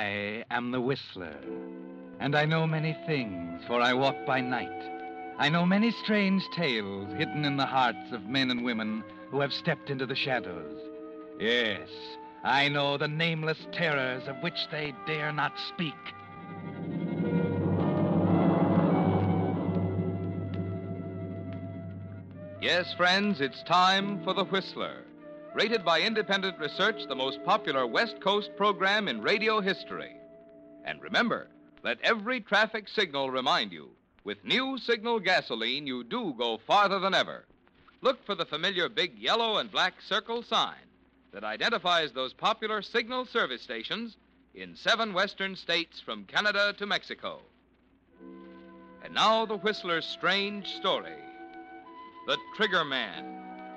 I am the Whistler, and I know many things, for I walk by night. I know many strange tales hidden in the hearts of men and women who have stepped into the shadows. Yes, I know the nameless terrors of which they dare not speak. Yes, friends, it's time for The Whistler. Rated by independent research, the most popular West Coast program in radio history. And remember, let every traffic signal remind you, with new Signal gasoline, you do go farther than ever. Look for the familiar big yellow and black circle sign that identifies those popular Signal service stations in 7 western states from Canada to Mexico. And now the Whistler's strange story, The Trigger Man.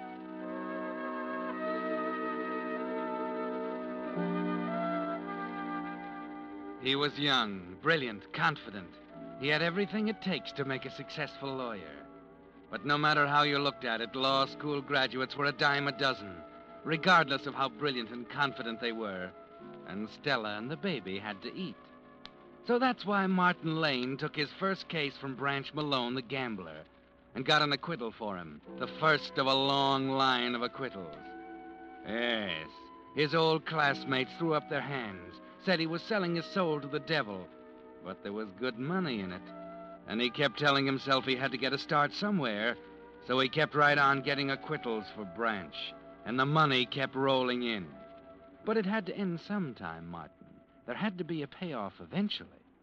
He was young, brilliant, confident. He had everything it takes to make a successful lawyer. But no matter how you looked at it, law school graduates were a dime a dozen, regardless of how brilliant and confident they were. And Stella and the baby had to eat. So that's why Martin Lane took his first case from Branch Malone, the gambler, and got an acquittal for him, the first of a long line of acquittals. Yes, his old classmates threw up their hands, said he was selling his soul to the devil, but there was good money in it. And he kept telling himself he had to get a start somewhere, so he kept right on getting acquittals for Branch, and the money kept rolling in. But it had to end sometime, Martin. There had to be a payoff eventually.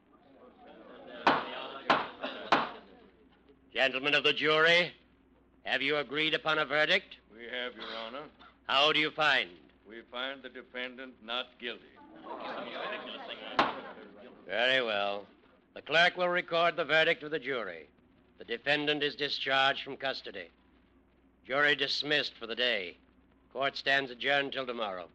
Gentlemen of the jury, have you agreed upon a verdict? We have, Your Honor. How do you find? We find the defendant not guilty. Very well. The clerk will record the verdict of the jury. The defendant is discharged from custody. Jury dismissed for the day. Court stands adjourned till tomorrow.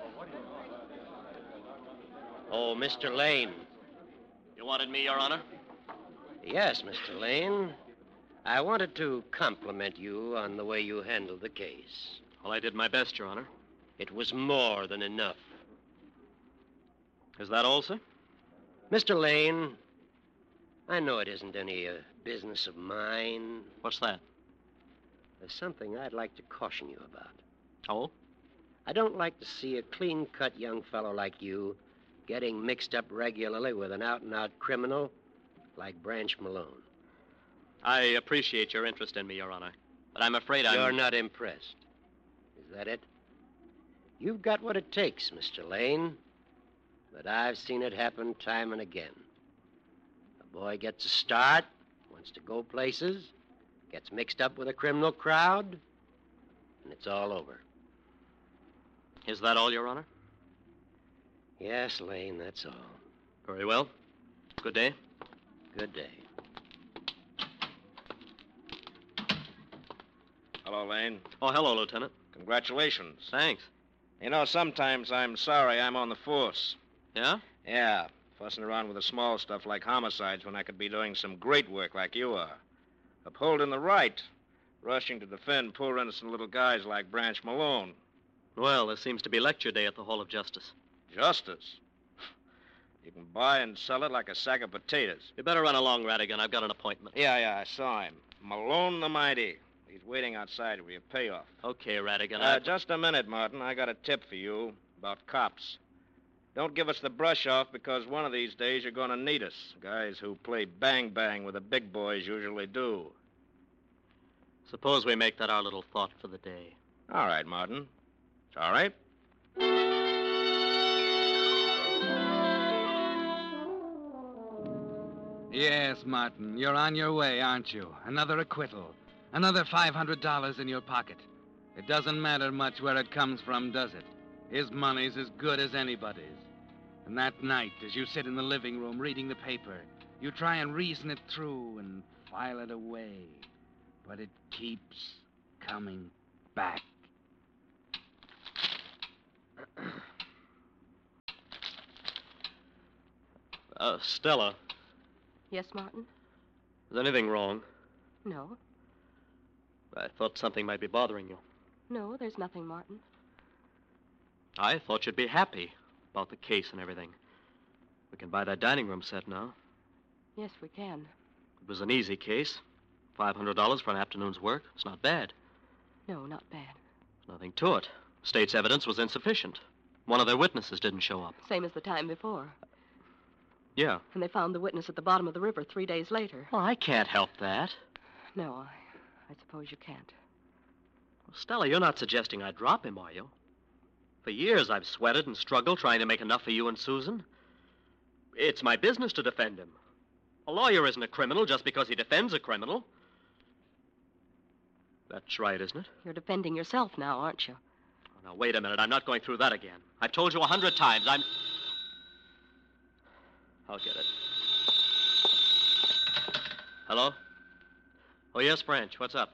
Oh, Mr. Lane. You wanted me, Your Honor? Yes, Mr. Lane. I wanted to compliment you on the way you handled the case. Well, I did my best, Your Honor. It was more than enough. Is that all, sir? Mr. Lane, I know it isn't any business of mine. What's that? There's something I'd like to caution you about. Oh? I don't like to see a clean-cut young fellow like you getting mixed up regularly with an out-and-out criminal like Branch Malone. I appreciate your interest in me, Your Honor, but I'm afraid You're not impressed. Is that it? You've got what it takes, Mr. Lane. But I've seen it happen time and again. A boy gets a start, wants to go places, gets mixed up with a criminal crowd, and it's all over. Is that all, Your Honor? Yes, Lane, that's all. Very well. Good day. Good day. Hello, Lane. Oh, hello, Lieutenant. Congratulations. Thanks. You know, sometimes I'm sorry I'm on the force. Yeah? Yeah, fussing around with the small stuff like homicides when I could be doing some great work like you are. Upholding the right, rushing to defend poor innocent little guys like Branch Malone. Well, there seems to be lecture day at the Hall of Justice. Justice? You can buy and sell it like a sack of potatoes. You better run along, Radigan. I've got an appointment. Yeah, I saw him. Malone the Mighty. He's waiting outside for your payoff. Okay, Radigan. Just a minute, Martin. I got a tip for you about cops. Don't give us the brush off, because one of these days you're going to need us. Guys who play bang-bang with the big boys usually do. Suppose we make that our little thought for the day. All right, Martin. It's all right. Yes, Martin, you're on your way, aren't you? Another acquittal. Another $500 in your pocket. It doesn't matter much where it comes from, does it? His money's as good as anybody's. And that night, as you sit in the living room reading the paper, you try and reason it through and file it away. But it keeps coming back. Stella, Yes, Martin? is anything wrong? No. I thought something might be bothering you. No, there's nothing, Martin. I thought you'd be happy about the case and everything. We can buy that dining room set now. Yes, we can. It was an easy case. $500 for an afternoon's work. It's not bad. No, not bad. There's nothing to it. State's evidence was insufficient. One of their witnesses didn't show up. Same as the time before. Yeah. And they found the witness at the bottom of the river 3 days later. Well, I can't help that. No, I suppose you can't. Well, Stella, you're not suggesting I drop him, are you? For years I've sweated and struggled trying to make enough for you and Susan. It's my business to defend him. A lawyer isn't a criminal just because he defends a criminal. That's right, isn't it? You're defending yourself now, aren't you? Oh, now, wait a minute. I'm not going through that again. I've told you 100 times. I'll get it. Hello? Oh, yes, Branch. What's up?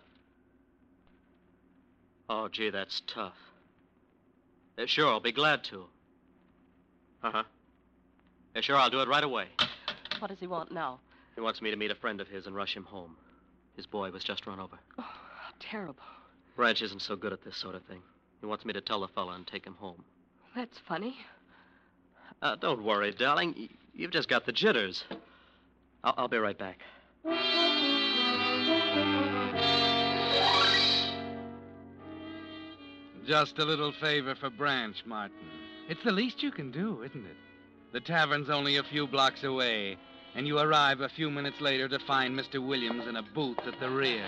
Oh, gee, that's tough. Sure, I'll be glad to. Uh-huh. Yeah, sure, I'll do it right away. What does he want now? He wants me to meet a friend of his and rush him home. His boy was just run over. Oh, how terrible. Branch isn't so good at this sort of thing. He wants me to tell the fella and take him home. That's funny. Don't worry, darling. You've just got the jitters. I'll be right back. Just a little favor for Branch, Martin. It's the least you can do, isn't it? The tavern's only a few blocks away, and you arrive a few minutes later to find Mr. Williams in a booth at the rear.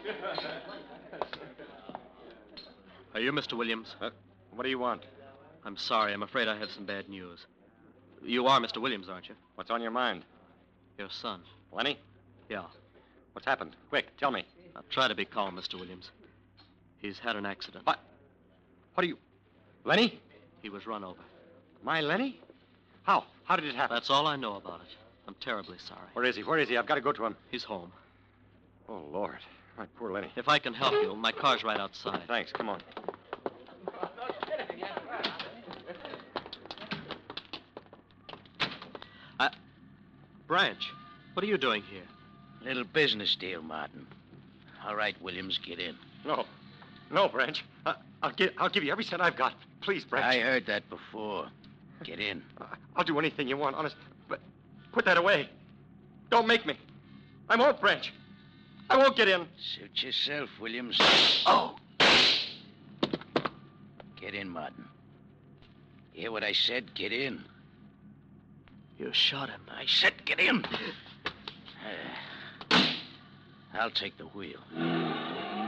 Are you Mr. Williams? What do you want? I'm sorry. I'm afraid I have some bad news. You are Mr. Williams, aren't you? What's on your mind? Your son. Lenny? Yeah. What's happened? Quick, tell me. Now, try to be calm, Mr. Williams. He's had an accident. What? What are you... Lenny? He was run over. My Lenny? How? How did it happen? That's all I know about it. I'm terribly sorry. Where is he? Where is he? I've got to go to him. He's home. Oh, Lord. My poor Lenny. If I can help you, my car's right outside. Thanks. Come on. Branch, what are you doing here? Little business deal, Martin. All right, Williams, get in. No. No, Branch. I'll give you every cent I've got. Please, Branch. I heard that before. Get in. I'll do anything you want, honest. But put that away. Don't make me. I won't, Branch. I won't get in. Suit yourself, Williams. Oh! Get in, Martin. Hear what I said? Get in. You shot him. I said get in. I'll take the wheel.